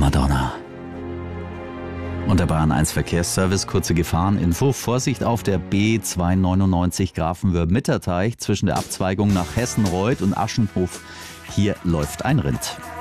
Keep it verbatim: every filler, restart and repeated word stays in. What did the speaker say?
Madonna. Und der Bayern eins Verkehrsservice, kurze Gefahreninfo. Vorsicht auf der B zweihundertneunundneunzig Grafenwöhr-Mitterteich zwischen der Abzweigung nach Hessenreuth und Aschenhof. Hier läuft ein Rind.